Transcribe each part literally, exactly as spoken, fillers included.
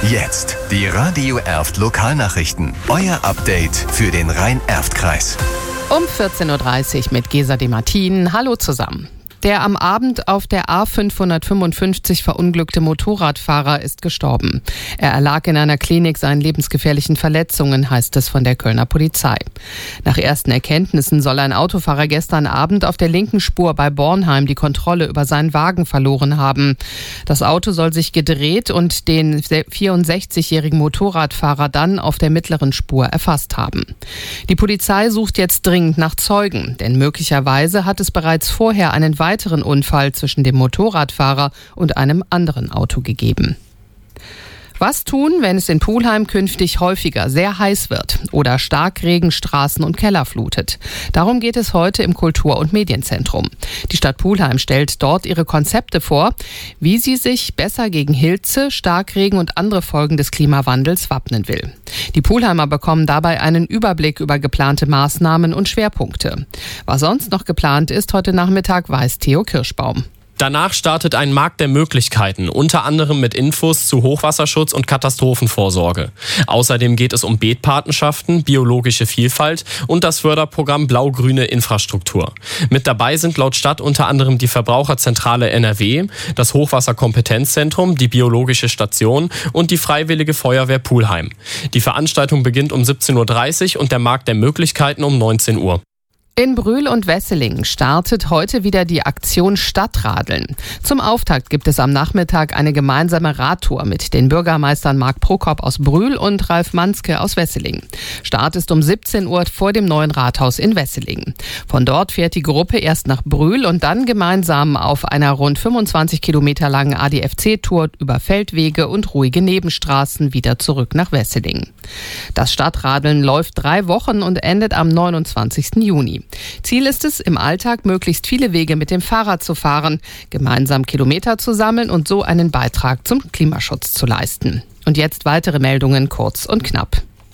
Jetzt die Radio Erft Lokalnachrichten. Euer Update für den Rhein-Erft-Kreis. Um vierzehn Uhr dreißig mit Gesa De Martin. Hallo zusammen. Der am Abend auf der A fünfhundertfünfundfünfzig verunglückte Motorradfahrer ist gestorben. Er erlag in einer Klinik seinen lebensgefährlichen Verletzungen, heißt es von der Kölner Polizei. Nach ersten Erkenntnissen soll ein Autofahrer gestern Abend auf der linken Spur bei Bornheim die Kontrolle über seinen Wagen verloren haben. Das Auto soll sich gedreht und den vierundsechzigjährigen Motorradfahrer dann auf der mittleren Spur erfasst haben. Die Polizei sucht jetzt dringend nach Zeugen, denn möglicherweise hat es bereits vorher einen weiteren Unfall zwischen dem Motorradfahrer und einem anderen Auto gegeben. Was tun, wenn es in Pulheim künftig häufiger sehr heiß wird oder Starkregen Straßen und Keller flutet? Darum geht es heute im Kultur- und Medienzentrum. Die Stadt Pulheim stellt dort ihre Konzepte vor, wie sie sich besser gegen Hitze, Starkregen und andere Folgen des Klimawandels wappnen will. Die Pulheimer bekommen dabei einen Überblick über geplante Maßnahmen und Schwerpunkte. Was sonst noch geplant ist heute Nachmittag, weiß Theo Kirschbaum. Danach startet ein Markt der Möglichkeiten, unter anderem mit Infos zu Hochwasserschutz und Katastrophenvorsorge. Außerdem geht es um Beetpatenschaften, biologische Vielfalt und das Förderprogramm Blau-Grüne Infrastruktur. Mit dabei sind laut Stadt unter anderem die Verbraucherzentrale N R W, das Hochwasserkompetenzzentrum, die Biologische Station und die Freiwillige Feuerwehr Pulheim. Die Veranstaltung beginnt um siebzehn Uhr dreißig und der Markt der Möglichkeiten um neunzehn Uhr. In Brühl und Wesseling startet heute wieder die Aktion Stadtradeln. Zum Auftakt gibt es am Nachmittag eine gemeinsame Radtour mit den Bürgermeistern Marc Prokop aus Brühl und Ralf Manske aus Wesseling. Start ist um siebzehn Uhr vor dem neuen Rathaus in Wesseling. Von dort fährt die Gruppe erst nach Brühl und dann gemeinsam auf einer rund fünfundzwanzig Kilometer langen A D F C-Tour über Feldwege und ruhige Nebenstraßen wieder zurück nach Wesseling. Das Stadtradeln läuft drei Wochen und endet am neunundzwanzigsten Juni. Ziel ist es, im Alltag möglichst viele Wege mit dem Fahrrad zu fahren, gemeinsam Kilometer zu sammeln und so einen Beitrag zum Klimaschutz zu leisten. Und jetzt weitere Meldungen kurz und knapp.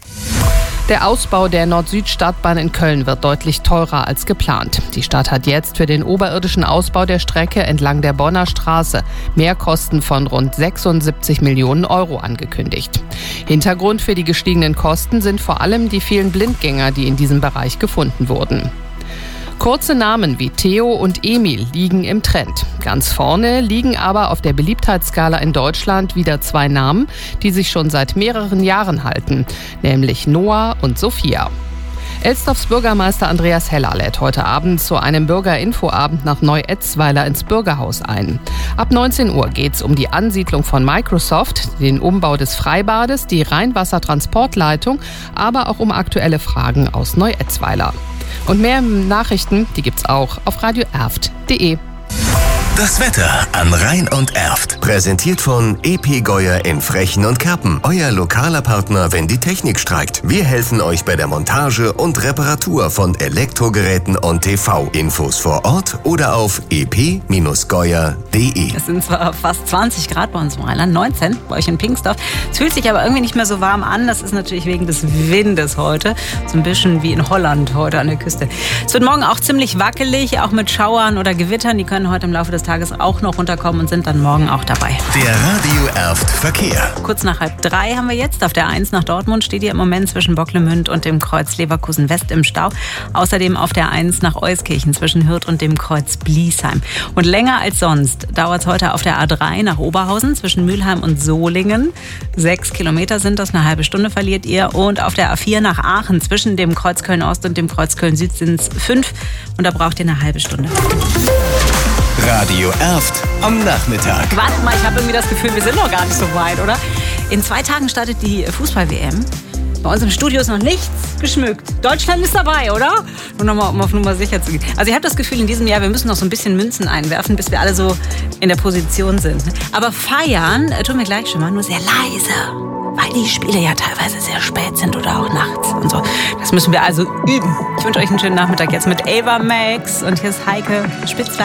Der Ausbau der Nord-Süd-Stadtbahn in Köln wird deutlich teurer als geplant. Die Stadt hat jetzt für den oberirdischen Ausbau der Strecke entlang der Bonner Straße Mehrkosten von rund sechsundsiebzig Millionen Euro angekündigt. Hintergrund für die gestiegenen Kosten sind vor allem die vielen Blindgänger, die in diesem Bereich gefunden wurden. Kurze Namen wie Theo und Emil liegen im Trend. Ganz vorne liegen aber auf der Beliebtheitsskala in Deutschland wieder zwei Namen, die sich schon seit mehreren Jahren halten, nämlich Noah und Sophia. Elsdorfs Bürgermeister Andreas Heller lädt heute Abend zu einem Bürgerinfoabend nach Neu-Etzweiler ins Bürgerhaus ein. Ab neunzehn Uhr geht es um die Ansiedlung von Microsoft, den Umbau des Freibades, die Rheinwassertransportleitung, aber auch um aktuelle Fragen aus Neu-Etzweiler. Und mehr Nachrichten, die gibt's auch auf radio erft punkt de. Das Wetter an Rhein und Erft. Präsentiert von E P Geuer in Frechen und Kerpen. Euer lokaler Partner, wenn die Technik streikt. Wir helfen euch bei der Montage und Reparatur von Elektrogeräten und T V. Infos vor Ort oder auf e p geuer punkt de. Es sind zwar fast zwanzig Grad bei uns im Rheinland, neunzehn bei euch in Pinksdorf. Es fühlt sich aber irgendwie nicht mehr so warm an. Das ist natürlich wegen des Windes heute. So ein bisschen wie in Holland heute an der Küste. Es wird morgen auch ziemlich wackelig, auch mit Schauern oder Gewittern. Die können heute im Laufe des Tages auch noch runterkommen und sind dann morgen auch dabei. Der Radio Erft Verkehr. Kurz nach halb drei haben wir jetzt. Auf der eins nach Dortmund steht ihr im Moment zwischen Bocklemünd und dem Kreuz Leverkusen West im Stau. Außerdem auf der eins nach Euskirchen zwischen Hürth und dem Kreuz Bliesheim. Und länger als sonst dauert es heute auf der A drei nach Oberhausen zwischen Mülheim und Solingen. Sechs Kilometer sind das, eine halbe Stunde verliert ihr. Und auf der A vier nach Aachen zwischen dem Kreuz Köln Ost und dem Kreuz Köln Süd sind es fünf. Und da braucht ihr eine halbe Stunde. Radio Erft am Nachmittag. Wartet mal, ich habe irgendwie das Gefühl, wir sind noch gar nicht so weit, oder? In zwei Tagen startet die Fußball-W M. Bei uns im Studio ist noch nichts geschmückt. Deutschland ist dabei, oder? Nur nochmal, um auf Nummer sicher zu gehen. Also ich habe das Gefühl, in diesem Jahr, wir müssen noch so ein bisschen Münzen einwerfen, bis wir alle so in der Position sind. Aber feiern tun wir gleich schon mal, nur sehr leise. Weil die Spiele ja teilweise sehr spät sind oder auch nachts und so. Das müssen wir also üben. Ich wünsche euch einen schönen Nachmittag jetzt mit Ava Max und hier ist Heike Spitzler.